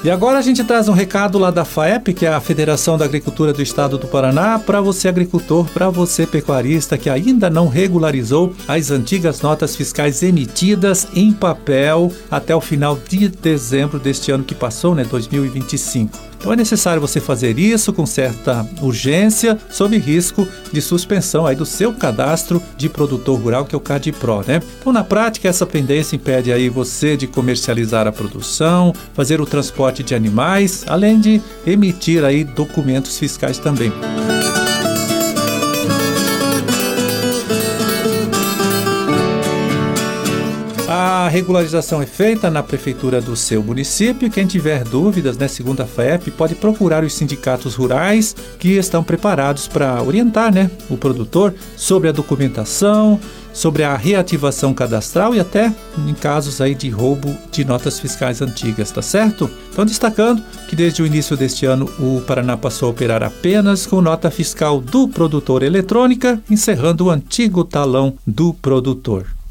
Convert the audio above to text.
E agora a gente traz um recado lá da FAEP, que é a Federação da Agricultura do Estado do Paraná, para você agricultor, para você pecuarista que ainda não regularizou as antigas notas fiscais emitidas em papel até o final de dezembro deste ano que passou, 2025. Então é necessário você fazer isso com certa urgência, sob risco de suspensão aí do seu cadastro de produtor rural, que é o CADPRO, Então, na prática, essa pendência impede aí você de comercializar a produção, fazer o transporte de animais, além de emitir aí documentos fiscais também. A regularização é feita na prefeitura do seu município. Quem tiver dúvidas, segundo a FAEP, pode procurar os sindicatos rurais que estão preparados para orientar, o produtor sobre a documentação, sobre a reativação cadastral e até em casos aí de roubo de notas fiscais antigas, tá certo? Então, destacando que desde o início deste ano o Paraná passou a operar apenas com nota fiscal do produtor eletrônica, encerrando o antigo talão do produtor.